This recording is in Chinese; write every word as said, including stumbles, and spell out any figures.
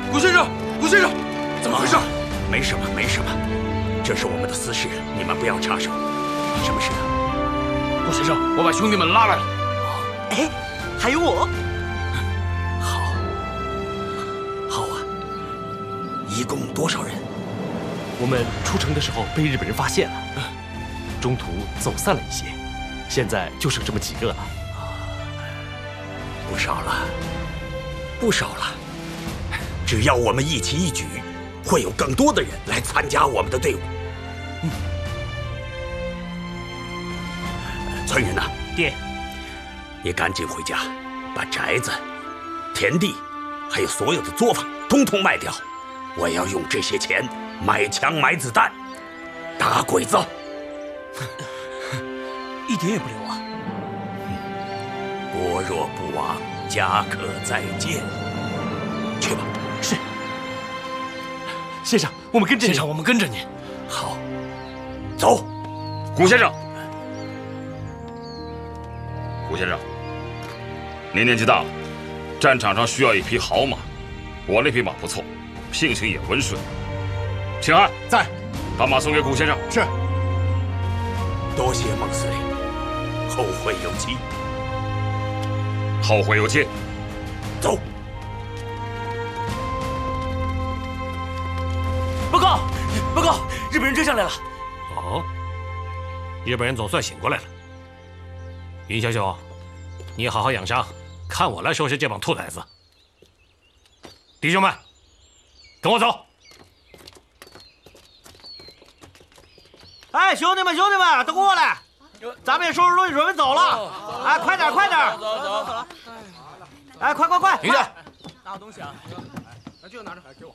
谷先生，谷先生，怎么回事？ 没什么，没什么，这是我们的私事，你们不要插手。什么事啊？ 谷先生，我把兄弟们拉来了。 哎，还有我。 好，好啊。一共多少人？ 我们出城的时候被日本人发现了，中途走散了一些，现在就剩这么几个了。 不少了，不少了。只要我们一起一举，会有更多的人来参加我们的队伍。嗯。村人呐， 爹， 你赶紧回家，把宅子、田地，还有所有的作坊，通通卖掉。我要用这些钱买枪、买子弹，打鬼子。 一点也不留啊！ 国若不亡，家可再建。去吧。 是。 先生，我们跟着你。 先生，我们跟着你。 好，走。 谷先生，谷先生，您年纪大了，战场上需要一匹好马。我那匹马不错，性情也温顺。请安， 在。 把马送给谷先生。 是。 多谢孟司令，后会有期。 后会有期。 走。 报告，报告，日本人追上来了。 哦，日本人总算醒过来了。云小九，你好好养伤，看我来收拾这帮兔崽子。弟兄们，跟我走。 哎，兄弟们，兄弟们，都过来，咱们也收拾东西准备走了。哎，快点，快点， 走走走。 哎，快快快！ 停下！ 拿东西啊！ 哎，这个拿着，给我。